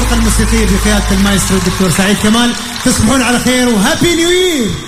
الفرقة الموسيقية بقيادة المايسترو الدكتور سعيد كمال. تصبحون على خير وهابي نيو يير.